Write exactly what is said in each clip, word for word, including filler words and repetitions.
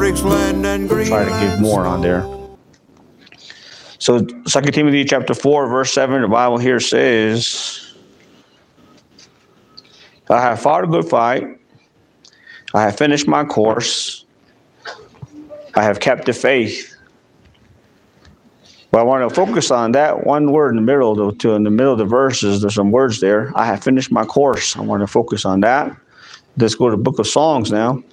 rich land and green. Try to give more on there. So Second Timothy chapter four, verse seven, the Bible here says, I have fought a good fight. I have finished my course. I have kept the faith. But I want to focus on that one word in the middle, though, to in the middle of the verses. There's some words there. I have finished my course. I want to focus on that. Let's go to the book of Songs now.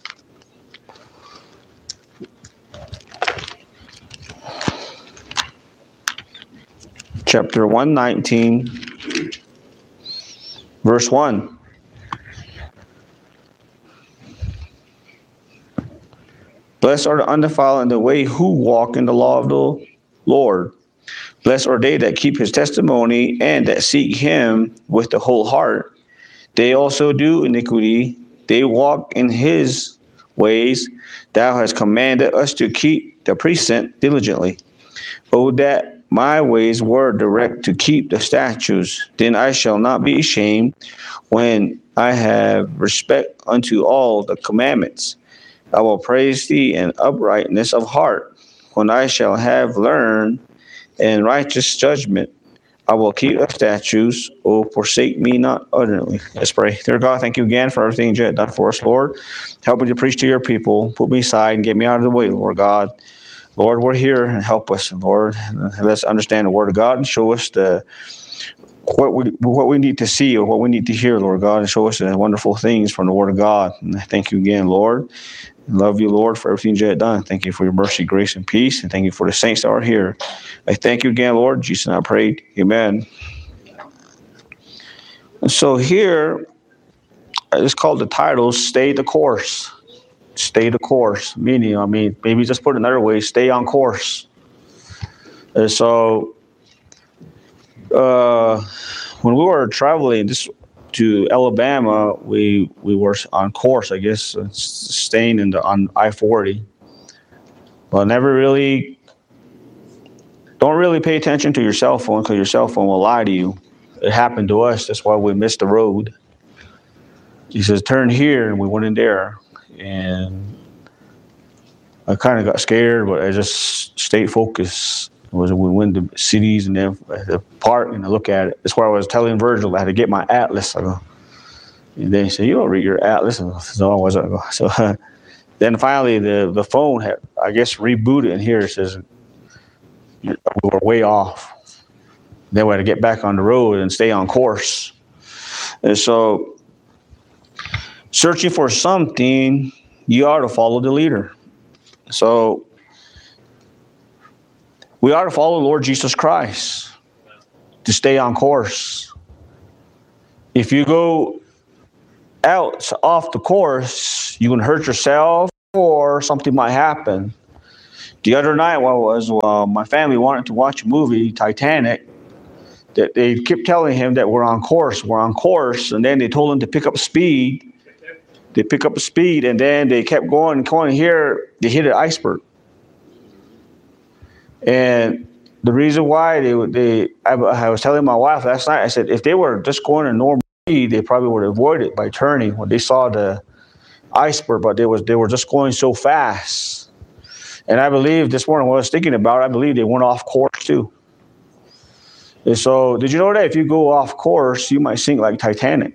Chapter one nineteen, verse one. Blessed are the undefiled in the way who walk in the law of the Lord. Blessed are they that keep his testimony and that seek him with the whole heart. They also do iniquity. They walk in his ways. Thou hast commanded us to keep the precept diligently. O that my ways were direct to keep the statutes, then I shall not be ashamed when I have respect unto all the commandments. I will praise thee in uprightness of heart. When I shall have learned and righteous judgment, I will keep the statutes. Oh, forsake me not utterly. Let's pray. Dear God, thank you again for everything you have done for us, Lord. Help me to preach to your people. Put me aside and get me out of the way, Lord God. Lord, we're here and help us, Lord. Let's understand the word of God and show us the what we what we need to see or what we need to hear, Lord God, and show us the wonderful things from the word of God. And I thank you again, Lord. I love you, Lord, for everything you have done. Thank you for your mercy, grace, and peace. And thank you for the saints that are here. I thank you again, Lord. Jesus, and I prayed. Amen. And so here, I just called the title, Stay the Course. Stay the course. Meaning, I mean, maybe just put it another way, stay on course. And so, uh, when we were traveling this to Alabama, we we were on course, I guess, staying in the on I forty. But never really, don't really pay attention to your cell phone because your cell phone will lie to you. It happened to us. That's why we missed the road. He says, turn here, and we went in there. And I kind of got scared, but I just stayed focused. It was we went to cities and then the park and I look at it. That's where I was telling Virgil I had to get my atlas. I go, and then he said, "You don't read your atlas." So I was. I go, so uh, then finally the the phone had, I guess, rebooted, and here it says we were way off. Then we had to get back on the road and stay on course. And so, searching for something, you ought to follow the leader. So we ought to follow the Lord Jesus Christ to stay on course. If you go out off the course, you can hurt yourself or something might happen. The other night, while was well, my family wanted to watch a movie, Titanic, that they kept telling him that we're on course, we're on course, and then they told him to pick up speed. They pick up speed, and then they kept going and going. Here, they hit an iceberg. And the reason why they they I, I was telling my wife last night, I said, if they were just going in normal speed, they probably would avoid it by turning when they saw the iceberg, but they was they were just going so fast. And I believe this morning, what I was thinking about, I believe they went off course too. And so, did you know that if you go off course, you might sink like Titanic?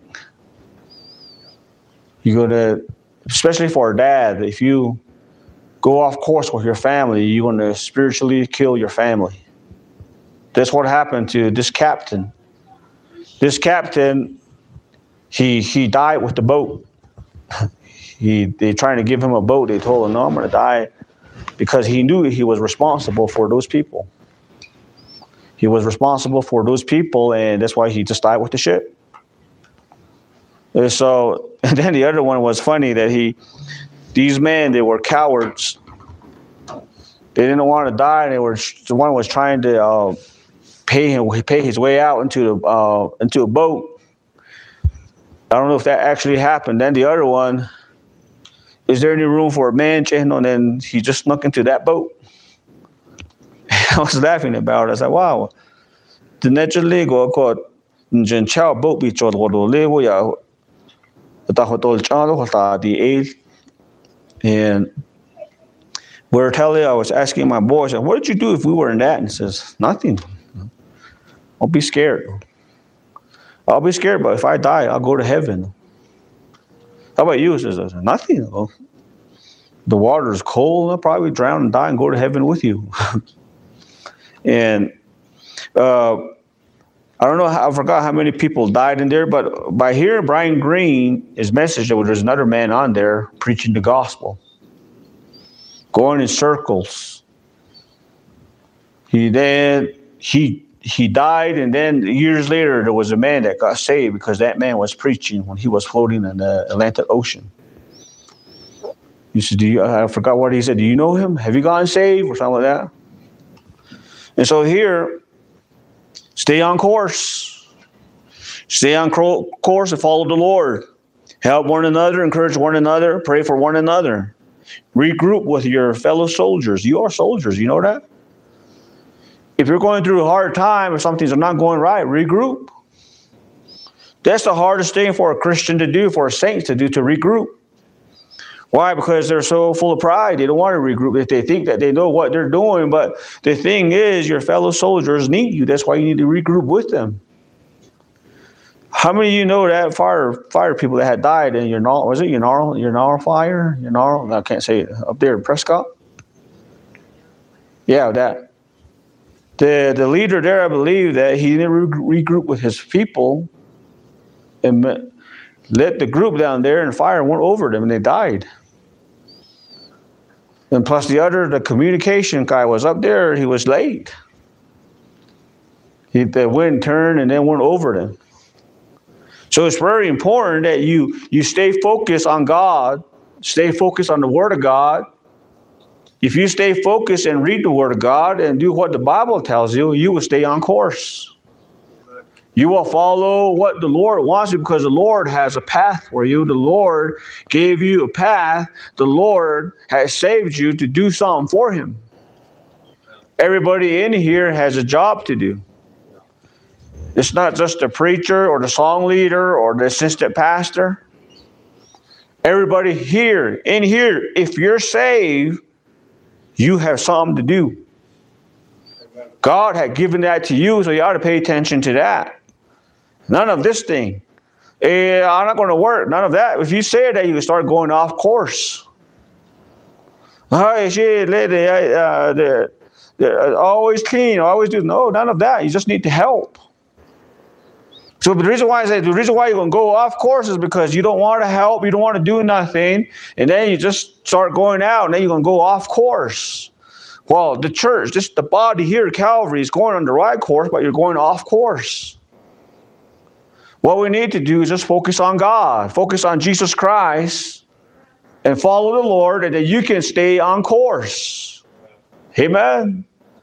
You go to, especially for a dad, if you go off course with your family, you're going to spiritually kill your family. That's what happened to this captain. This captain, he he died with the boat. he they trying to give him a boat. They told him, no, I'm going to die, because he knew he was responsible for those people. He was responsible for those people, and that's why he just died with the ship. And so, and then the other one was funny that he, these men, they were cowards. They didn't want to die. They were, the one was trying to uh, pay him, pay his way out into the uh, into a boat. I don't know if that actually happened. Then the other one, is there any room for a man? And then he just snuck into that boat. I was laughing about it. I was like, wow. The natural legal called Jen Chow boat beach or the level ya the whole channel the and We were telling, I was asking my boy, I said, what did you do if we were in that? And he says, nothing. I'll be scared. I'll be scared, but if I die, I'll go to heaven. How about you? He says, nothing. Well, the water is cold. I'll probably drown and die and go to heaven with you. And uh, I don't know, how, I forgot how many people died in there, but by hearing Brian Green, his message, there was another man on there preaching the gospel, going in circles. He then, he he died, and then years later, there was a man that got saved because that man was preaching when he was floating in the Atlantic Ocean. He said, do you, I forgot what he said. Do you know him? Have you gotten saved? Or something like that. And so here, stay on course. Stay on course and follow the Lord. Help one another, encourage one another, pray for one another. Regroup with your fellow soldiers. You are soldiers, you know that? If you're going through a hard time or something's not going right, regroup. That's the hardest thing for a Christian to do, for a saint to do, to regroup. Why? Because they're so full of pride. They don't want to regroup. If they think that they know what they're doing. But the thing is, your fellow soldiers need you. That's why you need to regroup with them. How many of you know that fire fire people that had died in your was it your Yarnall your Yarnall fire? Your Yarnall, I can't say it, up there in Prescott. Yeah, that. The the leader there, I believe that he didn't regroup with his people and let the group down there and fire went over them and they died. And plus the other, the communication guy was up there, he was late. He, the wind turned and then went over them. So it's very important that you, you stay focused on God, stay focused on the Word of God. If you stay focused and read the Word of God and do what the Bible tells you, you will stay on course. You will follow what the Lord wants you because the Lord has a path for you. The Lord gave you a path. The Lord has saved you to do something for Him. Everybody in here has a job to do. It's not just the preacher or the song leader or the assistant pastor. Everybody here, in here, if you're saved, you have something to do. God had given that to you, so you ought to pay attention to that. None of this thing. Eh, I'm not going to work. None of that. If you say that, you can start going off course. Oh, shit, lady, uh, they're, they're always clean. Always do. No, none of that. You just need to help. So the reason why I say the reason why you're going to go off course is because you don't want to help, you don't want to do nothing, and then you just start going out, and then you're going to go off course. Well, the church, just the body here at Calvary is going on the right course, but you're going off course. What we need to do is just focus on God, focus on Jesus Christ, and follow the Lord, and then you can stay on course. Amen.